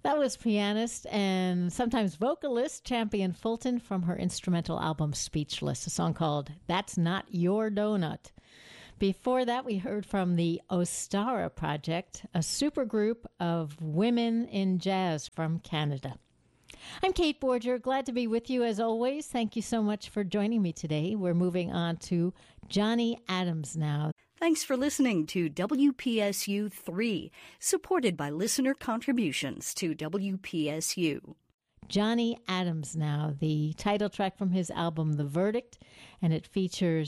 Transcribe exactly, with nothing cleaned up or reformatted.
That was pianist and sometimes vocalist Champion Fulton from her instrumental album Speechless, a song called That's Not Your Donut. Before that, we heard from the Ostara Project, a supergroup of women in jazz from Canada. I'm Kate Borger, glad to be with you as always. Thank you so much for joining me today. We're moving on to Johnny Adams now. Thanks for listening to W P S U three, supported by listener contributions to W P S U. Johnny Adams now, the title track from his album The Verdict, and it features